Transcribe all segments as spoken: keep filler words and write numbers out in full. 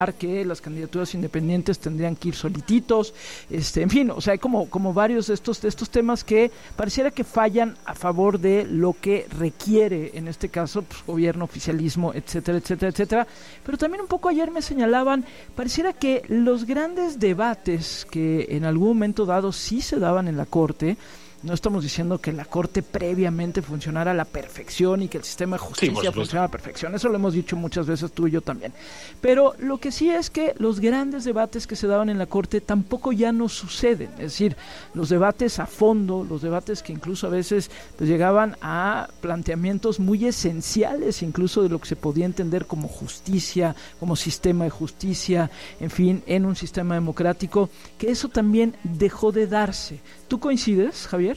que las candidaturas independientes tendrían que ir solititos, este, en fin, o sea, hay como, como varios de estos, de estos temas que pareciera que fallan a favor de lo que requiere, en este caso, pues, gobierno, oficialismo, etcétera, etcétera, etcétera, pero también un poco ayer me señalaban, pareciera que los grandes debates que en algún momento dado sí se daban en la Corte, no estamos diciendo que la Corte previamente funcionara a la perfección y que el sistema de justicia sí, funcionara a la perfección, eso lo hemos dicho muchas veces tú y yo también, pero lo que sí es que los grandes debates que se daban en la Corte tampoco ya no suceden, es decir, los debates a fondo, los debates que incluso a veces pues, llegaban a planteamientos muy esenciales incluso de lo que se podía entender como justicia, como sistema de justicia, en fin, en un sistema democrático, que eso también dejó de darse. ¿Tú coincides, Javier?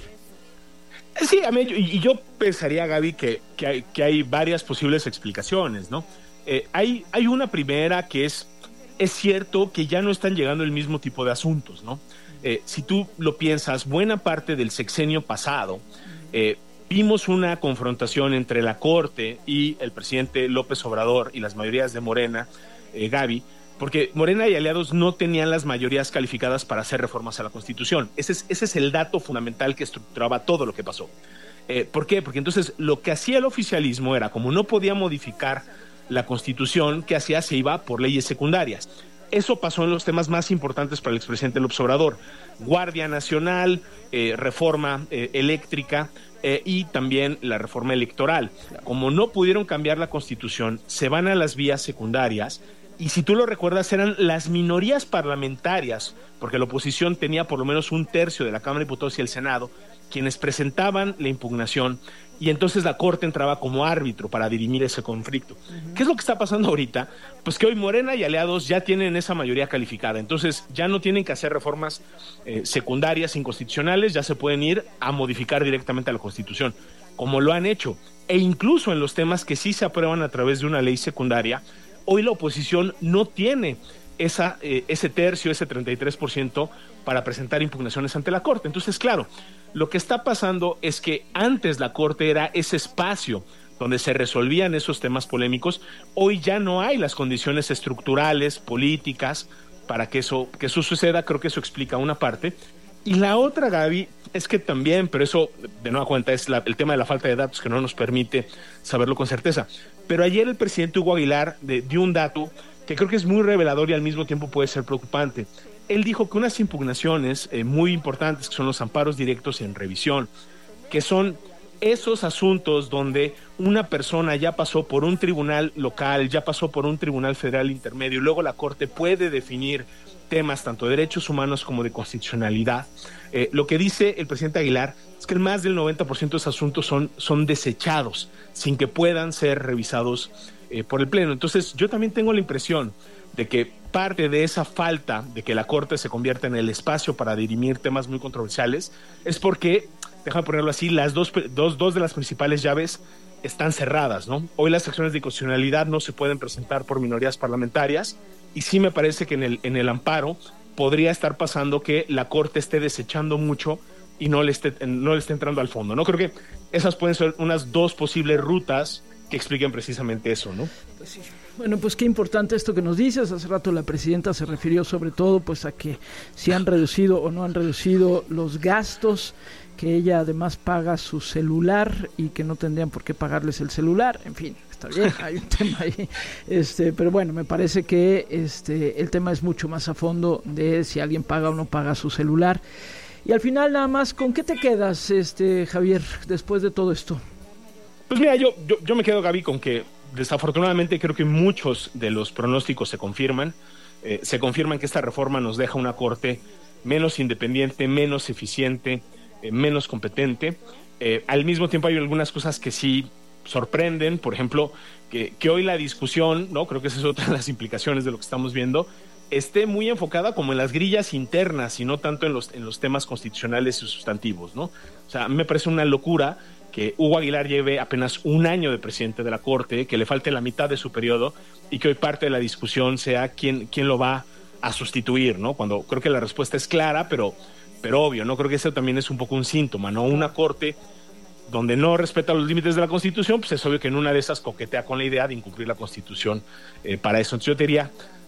Sí, a mí, y yo pensaría, Gaby, que, que, hay, que hay varias posibles explicaciones, ¿no? Eh, hay, hay una primera que es, es cierto que ya no están llegando el mismo tipo de asuntos, ¿no? Eh, si tú lo piensas, buena parte del sexenio pasado, eh, vimos una confrontación entre la Corte y el presidente López Obrador y las mayorías de Morena, eh, Gaby, porque Morena y aliados no tenían las mayorías calificadas para hacer reformas a la Constitución. Ese es, ese es el dato fundamental que estructuraba todo lo que pasó. Eh, ¿Por qué? Porque entonces lo que hacía el oficialismo era, como no podía modificar la Constitución, ¿qué hacía? Se iba por leyes secundarias. Eso pasó en los temas más importantes para el expresidente López Obrador. Guardia Nacional, eh, reforma eh, eléctrica, Eh, y también la reforma electoral. Como no pudieron cambiar la Constitución, se van a las vías secundarias, y si tú lo recuerdas, eran las minorías parlamentarias, porque la oposición tenía por lo menos un tercio de la Cámara de Diputados y el Senado, quienes presentaban la impugnación, y entonces la Corte entraba como árbitro para dirimir ese conflicto. Uh-huh. ¿Qué es lo que está pasando ahorita? Pues que hoy Morena y aliados ya tienen esa mayoría calificada, entonces ya no tienen que hacer reformas eh, secundarias inconstitucionales, ya se pueden ir a modificar directamente a la Constitución, como lo han hecho, e incluso en los temas que sí se aprueban a través de una ley secundaria, hoy la oposición no tiene esa, eh, ese tercio, ese treinta y tres por ciento para presentar impugnaciones ante la Corte. Entonces, claro, lo que está pasando es que antes la Corte era ese espacio donde se resolvían esos temas polémicos. Hoy ya no hay las condiciones estructurales, políticas, para que eso, que eso suceda. Creo que eso explica una parte. Y la otra, Gaby, es que también, pero eso de nueva cuenta es la, el tema de la falta de datos que no nos permite saberlo con certeza. Pero ayer el presidente Hugo Aguilar de, dio un dato que creo que es muy revelador y al mismo tiempo puede ser preocupante. Él dijo que unas impugnaciones eh, muy importantes, que son los amparos directos en revisión, que son esos asuntos donde una persona ya pasó por un tribunal local, ya pasó por un tribunal federal intermedio, y luego la Corte puede definir temas tanto de derechos humanos como de constitucionalidad. Eh, lo que dice el presidente Aguilar es que el más del noventa por ciento de esos asuntos son, son desechados sin que puedan ser revisados eh, por el Pleno. Entonces yo también tengo la impresión de que parte de esa falta de que la Corte se convierta en el espacio para dirimir temas muy controversiales es porque, déjame ponerlo así, las dos, dos, dos de las principales llaves están cerradas, ¿no? Hoy las acciones de inconstitucionalidad no se pueden presentar por minorías parlamentarias, y sí me parece que en el, en el amparo podría estar pasando que la Corte esté desechando mucho y no le esté, no le esté entrando al fondo, ¿no? Creo que esas pueden ser unas dos posibles rutas que expliquen precisamente eso, ¿no? Pues sí. Bueno, pues qué importante esto que nos dices. Hace rato la presidenta se refirió sobre todo pues a que si han reducido o no han reducido los gastos, que ella además paga su celular y que no tendrían por qué pagarles el celular. En fin, está bien, hay un tema ahí. Este, pero bueno, me parece que este el tema es mucho más a fondo de si alguien paga o no paga su celular. Y al final nada más, ¿con qué te quedas, este Javier, después de todo esto? Pues mira, yo, yo, yo me quedo, Gaby, con que desafortunadamente creo que muchos de los pronósticos se confirman. Eh, se confirman que esta reforma nos deja una Corte menos independiente, menos eficiente, eh, menos competente. Eh, al mismo tiempo hay algunas cosas que sí sorprenden, por ejemplo, que, que hoy la discusión, ¿no? Creo que esa es otra de las implicaciones de lo que estamos viendo, esté muy enfocada como en las grillas internas y no tanto en los, en los temas constitucionales y sustantivos, ¿no? O sea, a mí me parece una locura que Hugo Aguilar lleve apenas un año de presidente de la Corte, que le falte la mitad de su periodo y que hoy parte de la discusión sea quién, quién lo va a sustituir, ¿no? Cuando creo que la respuesta es clara, pero, pero obvio, ¿no? Creo que eso también es un poco un síntoma, ¿no? Una Corte donde no respeta los límites de la Constitución, pues es obvio que en una de esas coquetea con la idea de incumplir la Constitución eh, para eso. Entonces yo te diría,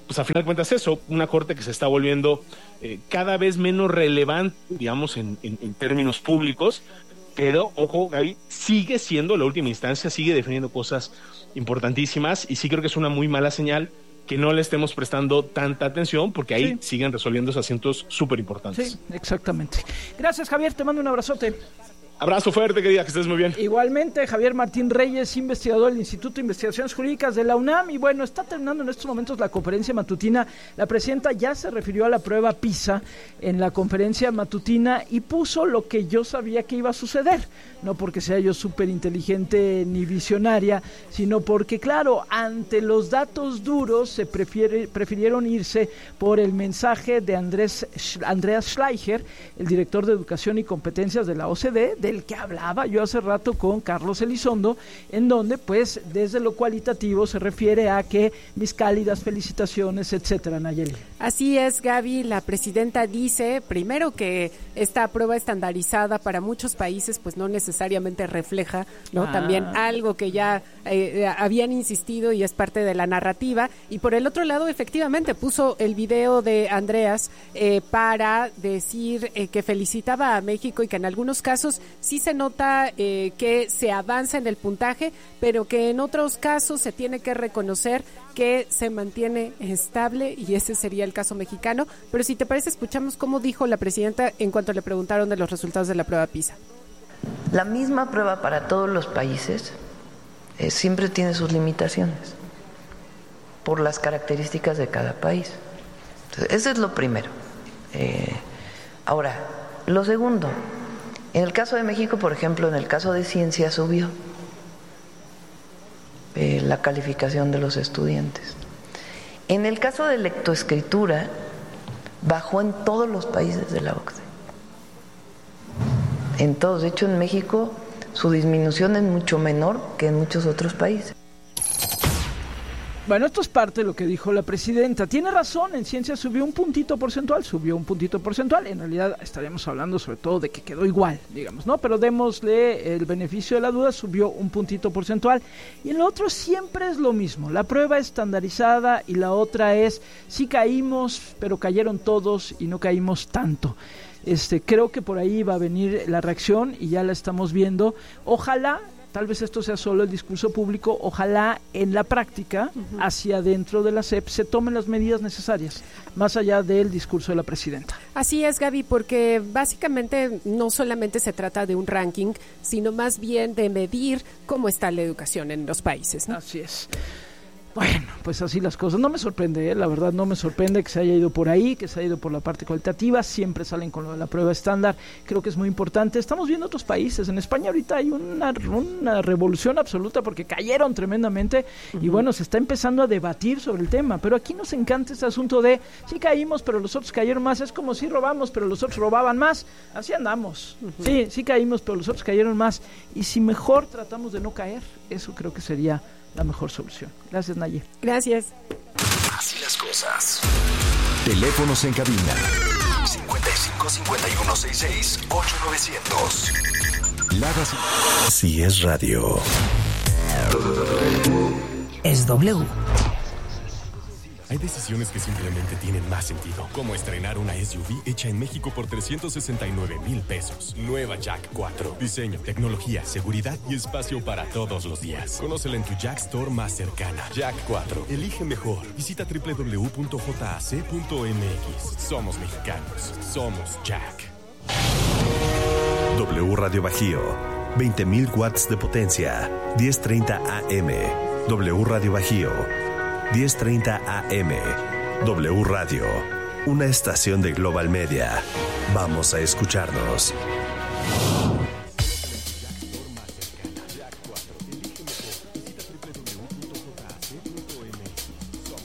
pues a final de cuentas eso, una corte que se está volviendo eh, cada vez menos relevante, digamos, en, en, en términos públicos, pero, ojo, Gaby, sigue siendo la última instancia, sigue definiendo cosas importantísimas y sí creo que es una muy mala señal que no le estemos prestando tanta atención porque ahí sí siguen resolviendo esos asuntos súper importantes. Sí, exactamente. Gracias, Javier, te mando un abrazote. Abrazo fuerte, querida, que estés muy bien. Igualmente, Javier Martín Reyes, investigador del Instituto de Investigaciones Jurídicas de la UNAM. Y bueno, está terminando en estos momentos la conferencia matutina. La presidenta ya se refirió a la prueba PISA en la conferencia matutina y puso lo que yo sabía que iba a suceder. No porque sea yo súper inteligente ni visionaria, sino porque, claro, ante los datos duros se prefiere, prefirieron irse por el mensaje de Andrés, Andreas Schleicher, el director de Educación y Competencias de la O C D, del que hablaba yo hace rato con Carlos Elizondo, en donde pues desde lo cualitativo se refiere a que mis cálidas felicitaciones, etcétera, Nayeli. Así es, Gaby, la presidenta dice primero que esta prueba estandarizada para muchos países pues no necesariamente refleja, ¿no? Ah. También algo que ya eh, habían insistido y es parte de la narrativa, y por el otro lado efectivamente puso el video de Andreas eh, para decir eh, que felicitaba a México y que en algunos casos sí se nota eh, que se avanza en el puntaje, pero que en otros casos se tiene que reconocer que se mantiene estable, y ese sería el caso mexicano. Pero si te parece, escuchamos cómo dijo la presidenta en cuanto le preguntaron de los resultados de la prueba PISA. La misma prueba para todos los países eh, siempre tiene sus limitaciones por las características de cada país. Entonces, eso es lo primero. Eh, ahora, lo segundo, en el caso de México, por ejemplo, en el caso de ciencia subió eh, la calificación de los estudiantes. En el caso de lectoescritura, bajó en todos los países de la O C D E. En todos. De hecho, en México su disminución es mucho menor que en muchos otros países. Bueno, esto es parte de lo que dijo la presidenta. Tiene razón, en ciencia subió un puntito porcentual, subió un puntito porcentual. En realidad estaríamos hablando sobre todo de que quedó igual, digamos, ¿no? Pero démosle el beneficio de la duda, subió un puntito porcentual. Y en lo otro siempre es lo mismo. La prueba estandarizada y la otra es, sí caímos, pero cayeron todos y no caímos tanto. Este, creo que por ahí va a venir la reacción y ya la estamos viendo. Ojalá, tal vez esto sea solo el discurso público, ojalá en la práctica, uh-huh, hacia dentro de la S E P, se tomen las medidas necesarias, más allá del discurso de la presidenta. Así es, Gaby, porque básicamente no solamente se trata de un ranking, sino más bien de medir cómo está la educación en los países, ¿no? Así es. Bueno, pues así las cosas. No me sorprende, ¿eh? La verdad no me sorprende que se haya ido por ahí, que se haya ido por la parte cualitativa. Siempre salen con lo de la prueba estándar. Creo que es muy importante. Estamos viendo otros países. En España ahorita hay una, una revolución absoluta porque cayeron tremendamente. Uh-huh. Y bueno, se está empezando a debatir sobre el tema. Pero aquí nos encanta este asunto de sí caímos, pero los otros cayeron más. Es como si robamos, pero los otros robaban más. Así andamos. Uh-huh. Sí, sí caímos, pero los otros cayeron más. Y si mejor tratamos de no caer, eso creo que sería la mejor solución. Gracias, Naye. Gracias. Así las cosas. Teléfonos en cabina cincuenta y cinco, cincuenta y uno, sesenta y seis, ocho novecientos. Lada si es radio. Es W. Hay decisiones que simplemente tienen más sentido, como estrenar una S U V hecha en México por trescientos sesenta y nueve mil pesos. Nueva Jack cuatro. Diseño, tecnología, seguridad y espacio para todos los días. Conócela en tu Jack Store más cercana. Jack cuatro. Elige mejor. Visita doble u doble u doble u punto j a c punto m x. Somos mexicanos. Somos Jack. W Radio Bajío. veinte mil watts de potencia. diez treinta A M. W Radio Bajío. diez treinta A M. W Radio, una estación de Global Media. Vamos a escucharnos.